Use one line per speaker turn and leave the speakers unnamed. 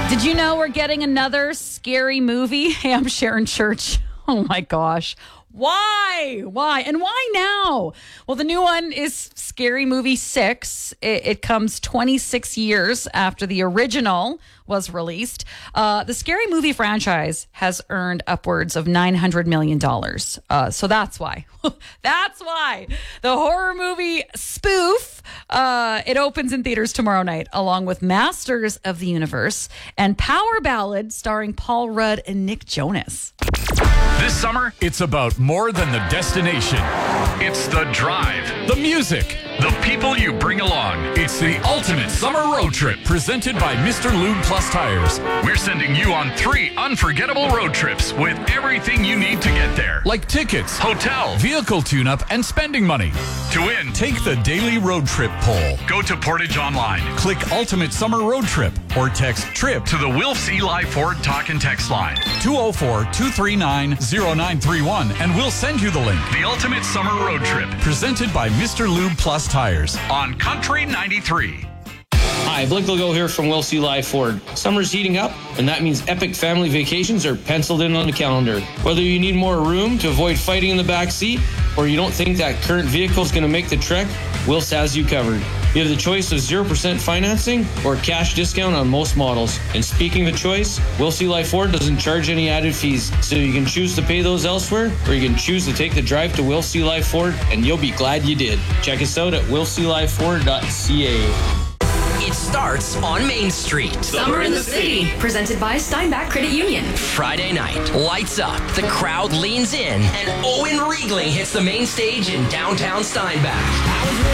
Did you know we're getting another scary movie? Hey, I'm Sharon Church. Oh my gosh. Why? And why now? Well, the new one is Scary Movie 6. It comes 26 years after the original was released. The Scary Movie franchise has earned upwards of $900 million. So that's why. That's why. The horror movie spoof, it opens in theaters tomorrow night, along with Masters of the Universe and Power Ballad starring Paul Rudd and Nick Jonas.
This summer, it's about more than the destination. It's the drive, the music, the people you bring along. It's the ultimate summer road trip presented by Mr. Lube Plus Tires. We're sending you on 3 unforgettable road trips with everything you need to get there. Like tickets, hotel, vehicle tune-up, and spending money. To win, take the daily road trip poll. Go to Portage Online, click Ultimate Summer Road Trip, or text TRIP to the Wilfs Eli Ford talk and text line 204-239-0931, and we'll send you the link. The Ultimate Summer Road Trip, presented by Mr. Lube Plus Tires on Country 93.
Hi, Blake Legault here from Wilfs Eli Ford. Summer's heating up, and that means epic family vacations are penciled in on the calendar. Whether you need more room to avoid fighting in the back seat, or you don't think that current vehicle is going to make the trek, Wilfs has you covered. You have the choice of 0% financing or cash discount on most models. And speaking of choice, Wilfs Eli Ford doesn't charge any added fees, so you can choose to pay those elsewhere, or you can choose to take the drive to Wilfs Eli Ford, and you'll be glad you did. Check us out at wilfseliford.ca.
It starts on Main Street.
Summer in the City, presented by Steinbach Credit Union.
Friday night, lights up, the crowd leans in, and Owen Riegling hits the main stage in downtown Steinbach.